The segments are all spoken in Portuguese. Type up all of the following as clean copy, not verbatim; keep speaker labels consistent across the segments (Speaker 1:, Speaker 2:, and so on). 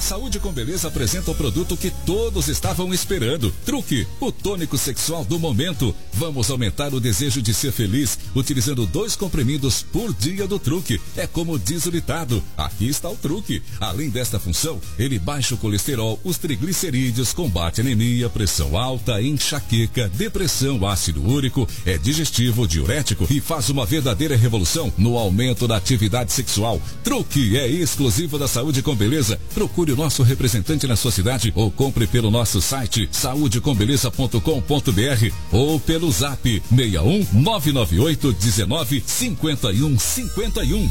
Speaker 1: Saúde com Beleza apresenta o produto que todos estavam esperando. Truque, o tônico sexual do momento. Vamos aumentar o desejo de ser feliz utilizando 2 comprimidos por dia do Truque. É como diz o ditado, aqui está o truque. Além desta função, ele baixa o colesterol, os triglicerídeos, combate anemia, pressão alta, enxaqueca, depressão, ácido úrico, é digestivo, diurético e faz uma verdadeira revolução no aumento da atividade sexual. Truque é exclusivo da Saúde com Beleza. Procure o nosso representante na sua cidade ou compre pelo nosso site saudecombeleza.com.br ou pelo zap 61 998 19 51 51.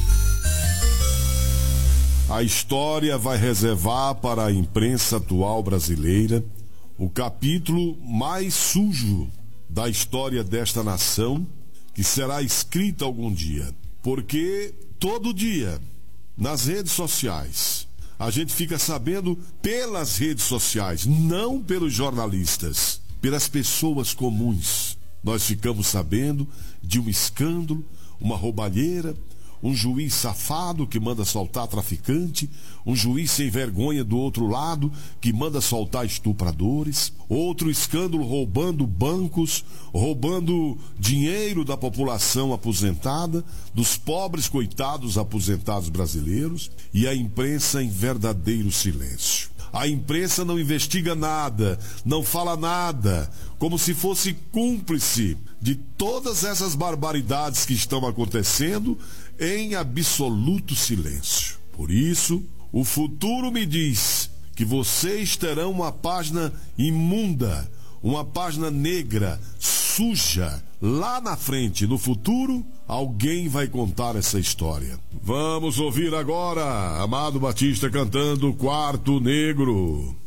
Speaker 2: A história vai reservar para a imprensa atual brasileira o capítulo mais sujo da história desta nação, que será escrita algum dia. Porque todo dia, nas redes sociais, a gente fica sabendo pelas redes sociais, não pelos jornalistas, pelas pessoas comuns. Nós ficamos sabendo de um escândalo, uma roubalheira, um juiz safado que manda soltar traficante, um juiz sem vergonha do outro lado que manda soltar estupradores, outro escândalo roubando bancos, roubando dinheiro da população aposentada, dos pobres coitados aposentados brasileiros, e a imprensa em verdadeiro silêncio. A imprensa não investiga nada, não fala nada, como se fosse cúmplice de todas essas barbaridades que estão acontecendo em absoluto silêncio. Por isso, o futuro me diz que vocês terão uma página imunda, uma página negra, suja. Lá na frente, no futuro, alguém vai contar essa história. Vamos ouvir agora Amado Batista cantando Quarto Negro.